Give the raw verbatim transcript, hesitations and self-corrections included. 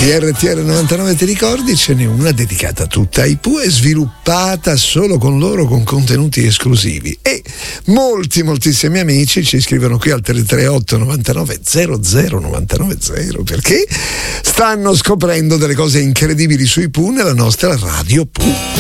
Di R T L novantanove, ti ricordi? Ce n'è una dedicata tutta ai Pooh e sviluppata solo con loro, con contenuti esclusivi. E molti, moltissimi amici ci scrivono qui al tre tre otto novantanove zero zero novantanove zero perché stanno scoprendo delle cose incredibili sui Pooh nella nostra radio Pooh.